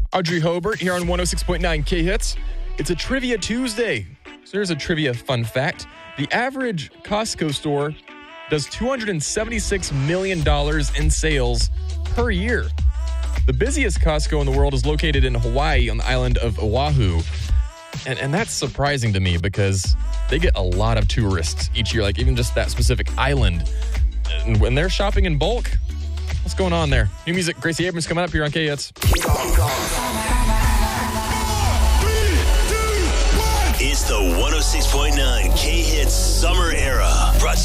Audrey Hobart here on 106.9 K-Hits. It's a Trivia Tuesday. So here's a trivia fun fact. The average Costco store does $276 million in sales per year. The busiest Costco in the world is located in Hawaii on the island of Oahu. And that's surprising to me because they get a lot of tourists each year, like even just that specific island. And when they're shopping in bulk, what's going on there? New music, Gracie Abrams coming up here on K-Hits. It's the 106.9 K-Hits Summer Era. Brought to you